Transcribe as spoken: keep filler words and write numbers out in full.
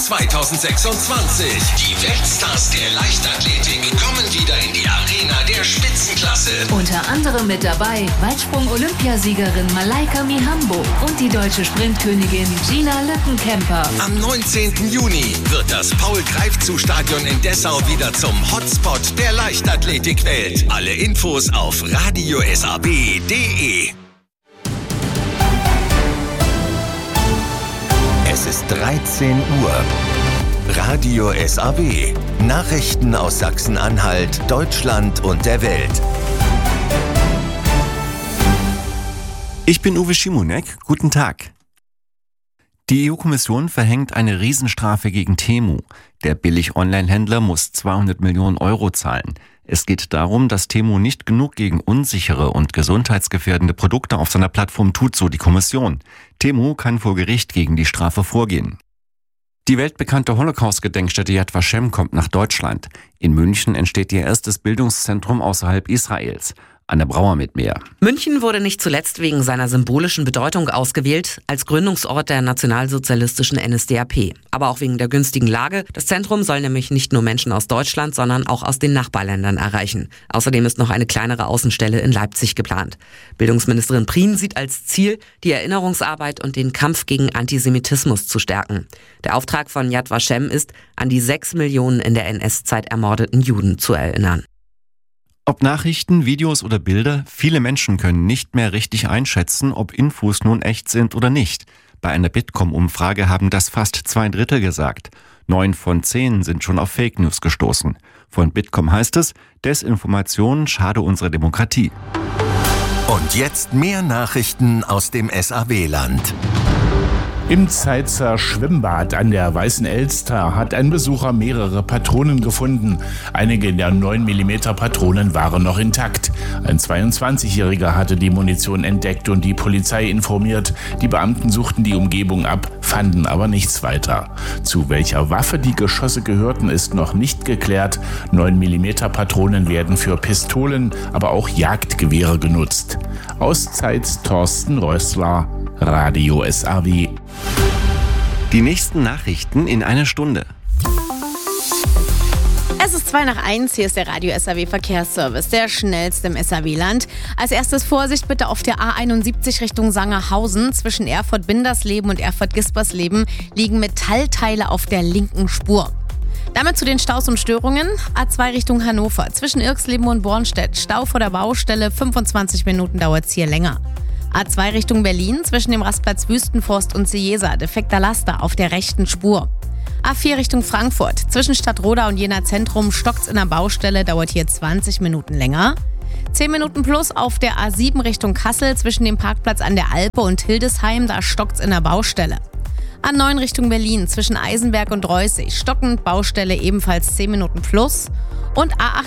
zwanzig sechsundzwanzig. Die Weltstars der Leichtathletik kommen wieder in die Arena der Spitzenklasse. Unter anderem mit dabei Weitsprung-Olympiasiegerin Malaika Mihambo und die deutsche Sprintkönigin Gina Lückenkämper. Am neunzehnten Juni wird das Paul-Greifzu-Stadion in Dessau wieder zum Hotspot der Leichtathletikwelt. Alle Infos auf radio s a b punkt d e. Es ist dreizehn Uhr. Radio S A B. Nachrichten aus Sachsen-Anhalt, Deutschland und der Welt. Ich bin Uwe Schimonek. Guten Tag. Die E U-Kommission verhängt eine Riesenstrafe gegen Temu. Der Billig-Online-Händler muss zweihundert Millionen Euro zahlen. Es geht darum, dass Temu nicht genug gegen unsichere und gesundheitsgefährdende Produkte auf seiner Plattform tut, so die Kommission. Temu kann vor Gericht gegen die Strafe vorgehen. Die weltbekannte Holocaust-Gedenkstätte Yad Vashem kommt nach Deutschland. In München entsteht ihr erstes Bildungszentrum außerhalb Israels. Anne Brauer mit mehr. München wurde nicht zuletzt wegen seiner symbolischen Bedeutung ausgewählt, als Gründungsort der nationalsozialistischen N S D A P. Aber auch wegen der günstigen Lage. Das Zentrum soll nämlich nicht nur Menschen aus Deutschland, sondern auch aus den Nachbarländern erreichen. Außerdem ist noch eine kleinere Außenstelle in Leipzig geplant. Bildungsministerin Prien sieht als Ziel, die Erinnerungsarbeit und den Kampf gegen Antisemitismus zu stärken. Der Auftrag von Yad Vashem ist, an die sechs Millionen in der N S-Zeit ermordeten Juden zu erinnern. Ob Nachrichten, Videos oder Bilder, viele Menschen können nicht mehr richtig einschätzen, ob Infos nun echt sind oder nicht. Bei einer Bitkom-Umfrage haben das fast zwei Drittel gesagt. Neun von zehn sind schon auf Fake News gestoßen. Von Bitkom heißt es, Desinformation schade unserer Demokratie. Und jetzt mehr Nachrichten aus dem S A B-Land. Im Zeitzer Schwimmbad an der Weißen Elster hat ein Besucher mehrere Patronen gefunden. Einige der neun Millimeter Patronen waren noch intakt. Ein zweiundzwanzigjähriger hatte die Munition entdeckt und die Polizei informiert. Die Beamten suchten die Umgebung ab, fanden aber nichts weiter. Zu welcher Waffe die Geschosse gehörten, ist noch nicht geklärt. neun Millimeter Patronen werden für Pistolen, aber auch Jagdgewehre genutzt. Aus Thorsten Rössler, Radio S A W. Die nächsten Nachrichten in einer Stunde. Es ist zwei nach eins, hier ist der Radio S A W Verkehrsservice, der schnellste im S A W-Land. Als erstes Vorsicht bitte auf der A einundsiebzig Richtung Sangerhausen. Zwischen Erfurt-Bindersleben und Erfurt-Gispersleben liegen Metallteile auf der linken Spur. Damit zu den Staus und Störungen. A zwei Richtung Hannover, zwischen Irxleben und Bornstedt. Stau vor der Baustelle, fünfundzwanzig Minuten dauert es hier länger. A zwei Richtung Berlin, zwischen dem Rastplatz Wüstenforst und Ciesa, defekter Laster auf der rechten Spur. A vier Richtung Frankfurt, zwischen Stadtroda und Jena Zentrum stockt's in der Baustelle, dauert hier zwanzig Minuten länger. zehn Minuten plus auf der A sieben Richtung Kassel, zwischen dem Parkplatz an der Alpe und Hildesheim, da stockt's in der Baustelle. A neun Richtung Berlin, zwischen Eisenberg und Reußig, stockend, Baustelle ebenfalls zehn Minuten plus. Und A acht